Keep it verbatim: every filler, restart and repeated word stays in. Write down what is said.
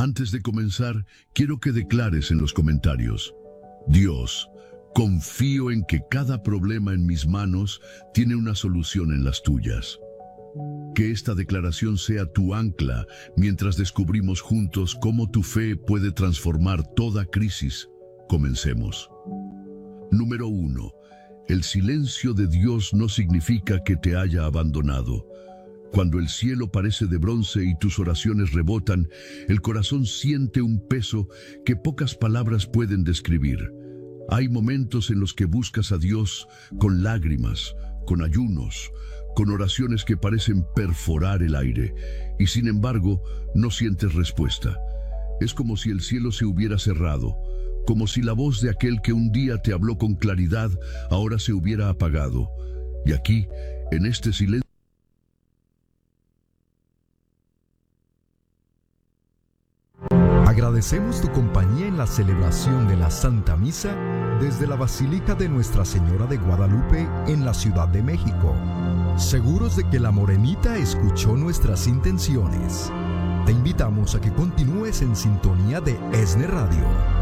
Antes de comenzar, quiero que declares en los comentarios: Dios, confío en que cada problema en mis manos tiene una solución en las tuyas. Que esta declaración sea tu ancla mientras descubrimos juntos cómo tu fe puede transformar toda crisis. Comencemos. Número uno. El silencio de Dios no significa que te haya abandonado. Cuando el cielo parece de bronce y tus oraciones rebotan, el corazón siente un peso que pocas palabras pueden describir. Hay momentos en los que buscas a Dios con lágrimas, con ayunos, con oraciones que parecen perforar el aire, y sin embargo no sientes respuesta. Es como si el cielo se hubiera cerrado, como si la voz de aquel que un día te habló con claridad ahora se hubiera apagado. Y aquí, en este silencio, agradecemos tu compañía en la celebración de la Santa Misa desde la Basílica de Nuestra Señora de Guadalupe en la Ciudad de México. Seguros de que la Morenita escuchó nuestras intenciones, te invitamos a que continúes en sintonía de ESNE Radio.